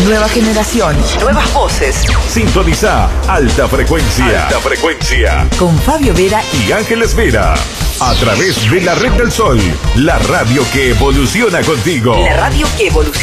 Nueva generación, nuevas voces. Sintoniza Alta Frecuencia. Alta Frecuencia. Con Fabio Vera y Ángeles Vera. A través de la Red del Sol. La radio que evoluciona contigo. La radio que evoluciona.